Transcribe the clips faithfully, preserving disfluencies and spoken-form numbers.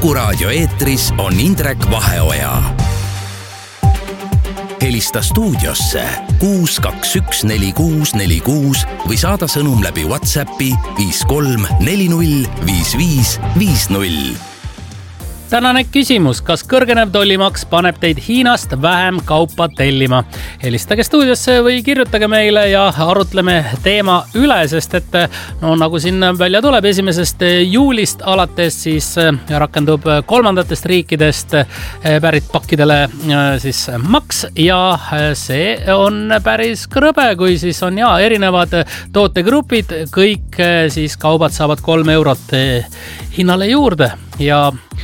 Kuku raadio eetris on Indrek Vaheoja. Helista stuudiosse kuus kaks üks neli kuus neli kuus või saada sõnum läbi WhatsAppi viis kolm neli null viis viis viis null. Tänane küsimus, kas kõrgenev tollimaks paneb teid Hiinast vähem kaupa tellima? Helistage stuudiosse või kirjutage meile ja arutleme teema üle, sest et no, nagu siin välja tuleb, esimesest juulist alates siis rakendub kolmandatest riikidest pärit pakkidele siis maks ja see on päris krõbe, kui siis on ja erinevad tootegrupid, kõik siis kaubad saavad kolm eurot hinnale juurde ja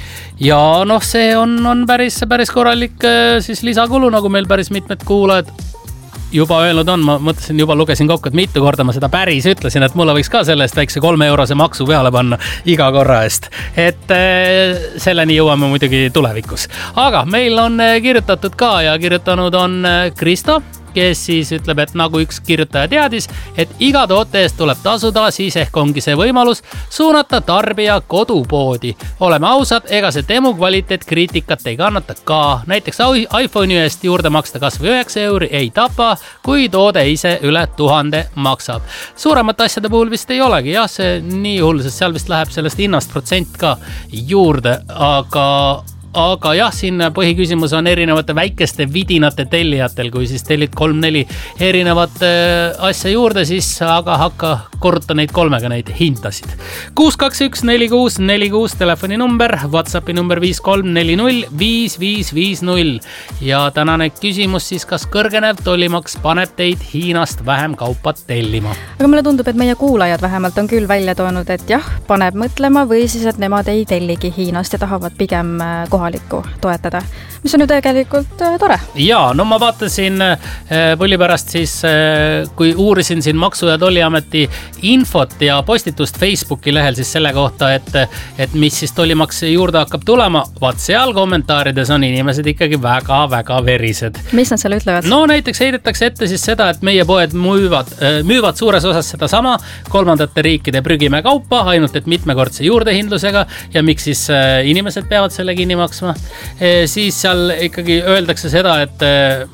Ja noh, see on, on päris, päris korralik siis lisakulu, nagu meil päris mitmed kuulajad juba öelnud on. Ma mõtlesin, juba lugesin kokku, et mitu korda ma seda päris ütlesin, et mulle võiks ka selle eest väikse kolme eurose maksu peale panna iga korra eest. Et selleni jõuame muidugi tulevikus. Aga meil on kirjutatud ka ja kirjutanud on Kristo, kes siis ütleb, et nagu üks kirjutaja teadis, et iga toote eest tuleb tasuda, siis ehk ongi see võimalus suunata tarbija kodupoodi. Oleme ausad, ega see demo kvaliteet kriitikat ei kannata ka. Näiteks iPhone'i eest juurde maksta kas või üheksa euri ei tapa, kui toode ise üle tuhande maksab. Suuremate asjade puhul vist ei olegi, jah, see nii hull, sest seal vist läheb sellest hinnast protsent ka juurde, aga Aga jah, siin põhiküsimus on erinevate väikeste vidinate tellijatel, kui siis tellid kolm-neli erinevat asja juurde, siis aga hakka korruta neid kolmega neid hintasid. kuus kaks üks neli kuus neli kuus telefoni number, WhatsAppi number viis kolm neli null viis viis viis null ja tänane küsimus siis, kas kõrgenev tollimaks paneb teid Hiinast vähem kaupa tellima? Aga mulle tundub, et meie kuulajad vähemalt on küll välja toonud, et jah, paneb mõtlema või siis, et nemad ei telligi Hiinast ja tahavad pigem kohalikku toetada, mis on ju tegelikult tore. Jaa, no ma vaatasin põli pärast siis, kui uurisin siin Maksu- ja Tolliameti infot ja postitust Facebooki lehel siis selle kohta, et, et mis siis tollimaks juurde hakkab tulema. Vaat seal kommentaarides on inimesed ikkagi väga-väga verised. Mis nad seal ütlevad? No näiteks heidetakse ette siis seda, et meie poed müüvad, müüvad suures osas seda sama kolmandate riikide prügimäe kaupa, ainult et mitmekordse juurdehindlusega ja miks siis inimesed peavad selle kinni maksma. E, siis seal ikkagi öeldakse seda, et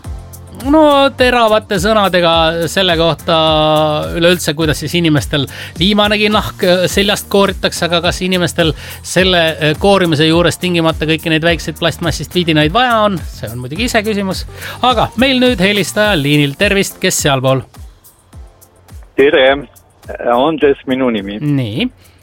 no teravate sõnadega selle kohta üleüldse, kuidas siis inimestel viimanegi nahk seljast kooritakse, aga kas inimestel selle koorimise juures tingimata kõiki neid väikseid plastmassist vidinaid vaja on, see on muidugi ise küsimus. Aga meil nüüd helistaja liinil, tervist, kes sealpool? Tere, Andres minu nimi. Nii.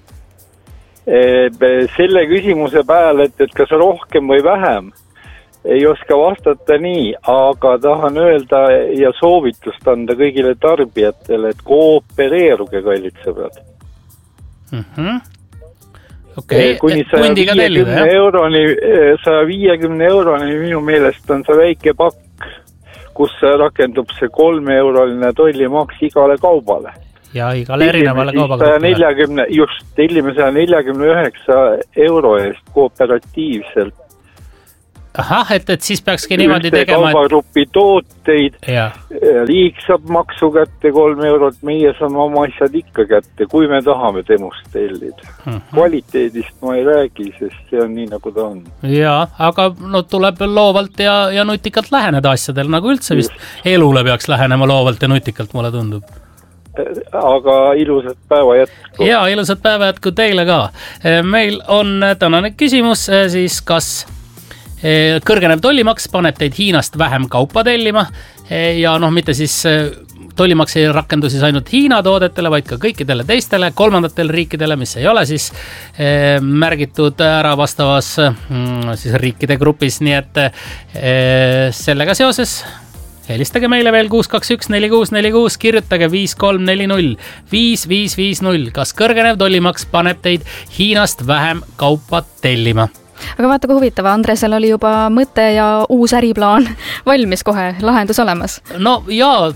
Selle küsimuse peale, et, et kas rohkem või vähem, ei oska vastata nii, aga tahan öelda ja soovitust anda kõigile tarbijatele, et koopereeruge, kallid sõbrad. Mm-hmm. Okay. Kuni saja viiekümne euroni, saja viiekümne euroni minu meelest on see väike pakk, kus rakendub see kolme euroline tollimaks igale kaubale. Ja igale erinevale kaubaga. nelikümmend, just, tellime saja nelikümmend üheksa euro eest kooperatiivselt. Ahah, et, et siis peakski niimoodi Ülte tegema. Kaubagrupi tooteid, ja. Riik saab maksu kätte kolm eurot, meie saame oma asjad ikka kätte, kui me tahame temust tellida. Mm-hmm. Kvaliteedist ma ei räägi, sest see on nii, nagu ta on. Ja, aga no, tuleb loovalt ja, ja nutikalt läheneda asjadel, nagu üldse vist Just. Elule peaks lähenema loovalt ja nutikalt, mulle tundub. Aga ilusat päeva jätku. Ja, ilusat päeva jätku teile ka. Meil on tänane küsimus siis, kas kõrgenev tollimaks paneb teid Hiinast vähem kaupa tellima ja noh, mitte siis tollimaks ei rakendu siis ainult Hiina toodetele, vaid ka kõikidele teistele kolmandatele riikidele, mis ei ole siis märgitud ära vastavas siis riikide grupis, nii et sellega seoses helistage meile veel kuus kaks üks neli kuus neli kuus, kirjutage viis kolm neli null viis viis viis null, kas kõrgenev tollimaks paneb teid Hiinast vähem kaupa tellima? Aga vaata, kui huvitav, Andresel oli juba mõte ja uus äriplaan valmis kohe, lahendus olemas. No jaa, vaat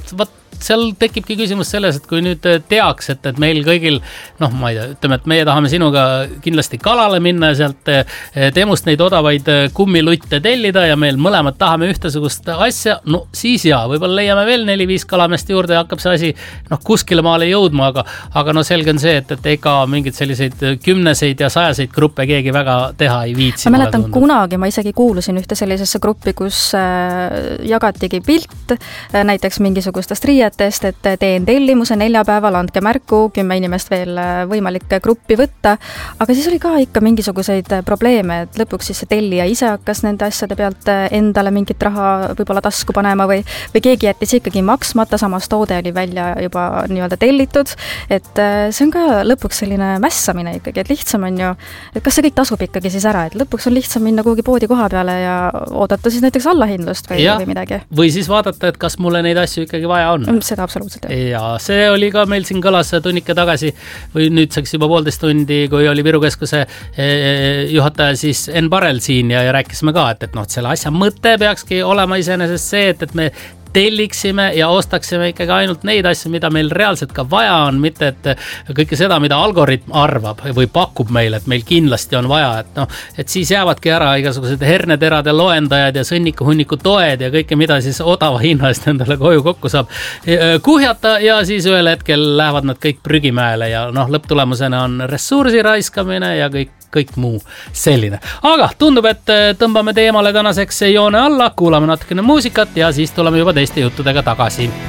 seal tekibki küsimus selles, et kui nüüd teaks, et, et meil kõigil, noh, ma ei tea, ütleme, et meie tahame sinuga kindlasti kalale minna ja sealt Temust neid odavaid kummilutte tellida ja meil mõlemad tahame ühtesugust asja, no siis jaa, võib-olla leiame veel neli-viis kalamest juurde ja hakkab see asi noh, kuskile maale jõudma, aga, aga no selge on see, et, et ega mingid selliseid kümneseid ja sajaseid gruppe keegi väga teha ei viitsi. Ma mäletan kunagi, ma isegi kuulusin ühte sellisesse gruppi, kus äh, jagatigi pilt äh, näiteks mingisugustest riietest, et teen tellimuse neljapäeval, andke märku, kümme inimest veel võimalik gruppi võtta, aga siis oli ka ikka mingisuguseid probleeme, et lõpuks siis see tellija ise hakkas nende asjade pealt endale mingit raha võib-olla tasku panema või, või keegi jättis ikkagi maksmata, samas toode oli välja juba nii-öelda tellitud, et see on ka lõpuks selline mässamine ikkagi, et lihtsam on ju, et kas see kõik tasub ikkagi siis ära, et lõpuks on lihtsam minna kuhugi poodi koha peale ja oodata siis näiteks allahindlust või, või midagi. Või siis vaadata, et kas mulle neid asju ikkagi vaja on. Seda absoluutselt. Ja see oli ka meil siin kõlas tunnike tagasi või nüüdseks juba poolteist tundi, kui oli Viru Keskuse juhataja siis Enn Parel siin ja, ja rääkisime ka, et, et noh, selle asja mõte peakski olema iseenesest see, et, et me telliksime ja ostaksime ikkagi ainult neid asju, mida meil reaalselt ka vaja on, mitte et kõike seda, mida algoritm arvab või pakub meile, et meil kindlasti on vaja, et noh, et siis jäävadki ära igasugused herneterade loendajad ja sõnniku-hunniku toed ja kõike, mida siis odava hinna eest endale koju kokku saab kuhjata ja siis ühel hetkel lähevad nad kõik prügimäele ja noh, lõpptulemusena on ressursi raiskamine ja kõik kõik muu selline. Aga tundub, et tõmbame teemale tänaseks joone alla, kuulame natukene muusikat ja siis tuleme juba teiste juttudega tagasi.